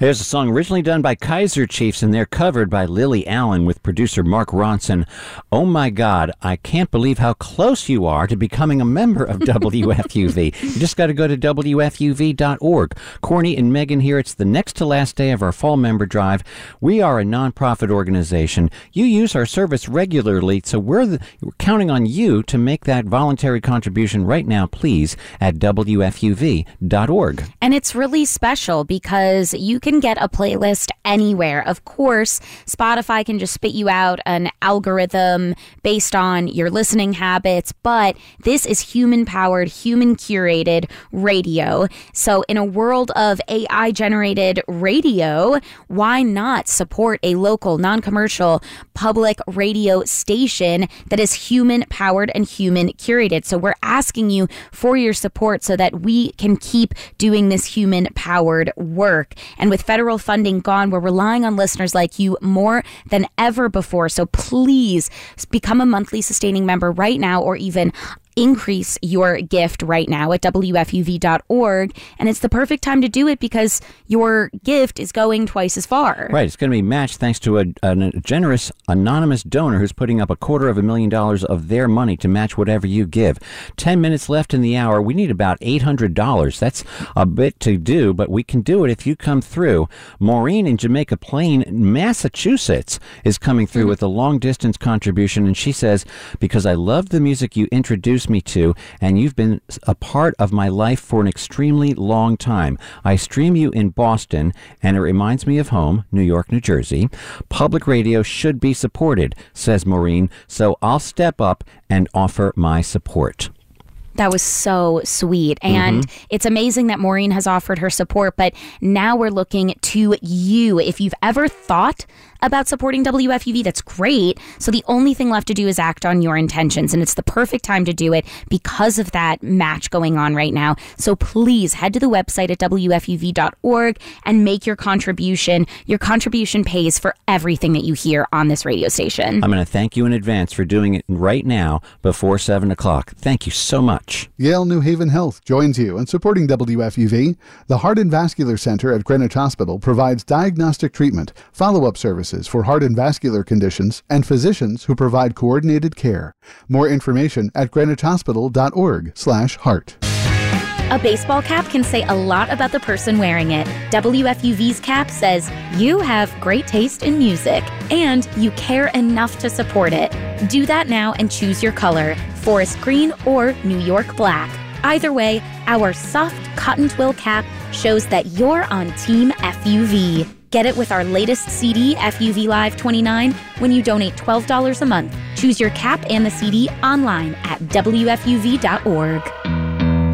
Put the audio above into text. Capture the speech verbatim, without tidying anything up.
There's a song originally done by Kaiser Chiefs, and they're covered by Lily Allen with producer Mark Ronson. Oh my God, I can't believe how close you are to becoming a member of W F U V. You just got to go to W F U V dot org. Corny and Megan here. It's the next to last day of our fall member drive. We are a nonprofit organization. You use our service regularly, so we're, the, we're counting on you to make that voluntary contribution right now, please, at W F U V dot org. And it's really special because you can get a playlist anywhere. Of course, Spotify can just spit you out an algorithm based on your listening habits, but this is human-powered, human-curated radio. So in a world of A I-generated radio, why not support a local, non-commercial, public radio station that is human-powered and human-curated? So we're asking you for your support so that we can keep doing this human-powered work. And with federal funding gone, we're relying on listeners like you more than ever before. So please become a monthly sustaining member right now, or even increase your gift right now at W F U V dot org. And it's the perfect time to do it because your gift is going twice as far. Right. It's going to be matched thanks to a, a generous anonymous donor who's putting up a quarter of a million dollars of their money to match whatever you give. Ten minutes left in the hour. We need about eight hundred dollars. That's a bit to do, but we can do it if you come through. Maureen in Jamaica Plain, Massachusetts is coming through mm-hmm. with a long distance contribution. And she says, because I love the music you introduced me to, and you've been a part of my life for an extremely long time. I stream you in Boston, and it reminds me of home, New York, New Jersey. Public radio should be supported, says Maureen, so I'll step up and offer my support. That was so sweet. And mm-hmm. it's amazing that Maureen has offered her support, but now we're looking to you. If you've ever thought about supporting W F U V, that's great. So the only thing left to do is act on your intentions, and it's the perfect time to do it because of that match going on right now. So please head to the website at W F U V dot org and make your contribution. Your contribution pays for everything that you hear on this radio station. I'm going to thank you in advance for doing it right now before seven o'clock. Thank you so much. Yale New Haven Health joins you in supporting W F U V. The Heart and Vascular Center at Greenwich Hospital provides diagnostic treatment, follow-up services for heart and vascular conditions, and physicians who provide coordinated care. More information at greenwich hospital dot org slash heart. A baseball cap can say a lot about the person wearing it. W F U V's cap says, you have great taste in music, and you care enough to support it. Do that now and choose your color, forest green or New York black. Either way, our soft cotton twill cap shows that you're on Team F U V. Get it with our latest C D, F U V Live twenty-nine, when you donate twelve dollars a month. Choose your cap and the C D online at W F U V dot org.